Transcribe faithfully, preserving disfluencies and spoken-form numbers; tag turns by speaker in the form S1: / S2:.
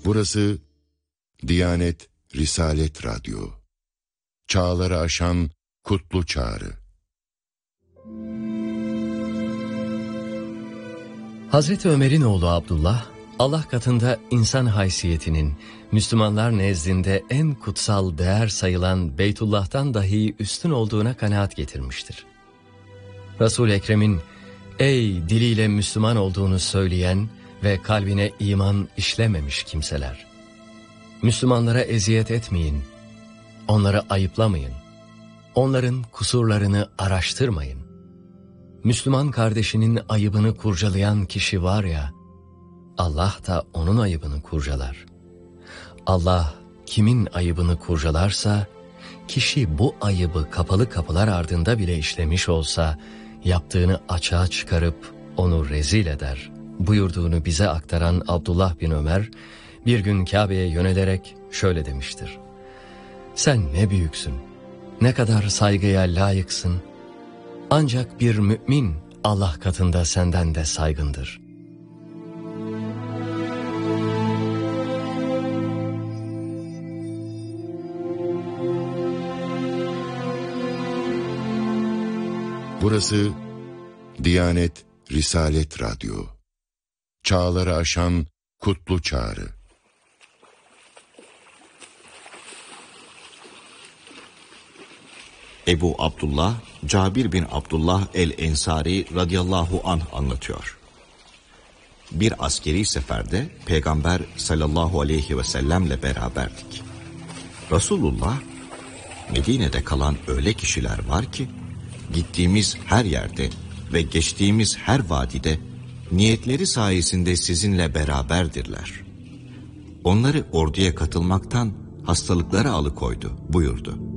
S1: Burası Diyanet Risalet Radyo. Çağları aşan kutlu çağrı.
S2: Hazreti Ömer'in oğlu Abdullah, Allah katında insan haysiyetinin, Müslümanlar nezdinde en kutsal değer sayılan Beytullah'tan dahi üstün olduğuna kanaat getirmiştir. Resul-i Ekrem'in, ey diliyle Müslüman olduğunu söyleyen ve kalbine iman işlememiş kimseler! Müslümanlara eziyet etmeyin, onları ayıplamayın, onların kusurlarını araştırmayın. Müslüman kardeşinin ayıbını kurcalayan kişi var ya, Allah da onun ayıbını kurcalar. Allah kimin ayıbını kurcalarsa, kişi bu ayıbı kapalı kapılar ardında bile işlemiş olsa, yaptığını açığa çıkarıp onu rezil eder buyurduğunu bize aktaran Abdullah bin Ömer, bir gün Kabe'ye yönelerek şöyle demiştir: sen ne büyüksün, ne kadar saygıya layıksın, ancak bir mümin Allah katında senden de saygındır.
S1: Burası Diyanet Risalet Radyo. Çağları aşan kutlu çağrı.
S3: Ebu Abdullah, Cabir bin Abdullah el-Ensari radıyallahu anh anlatıyor. Bir askeri seferde Peygamber sallallahu aleyhi ve sellemle beraberdik. Resulullah, Medine'de kalan öyle kişiler var ki, gittiğimiz her yerde ve geçtiğimiz her vadide niyetleri sayesinde sizinle beraberdirler. Onları orduya katılmaktan hastalıkları alıkoydu buyurdu.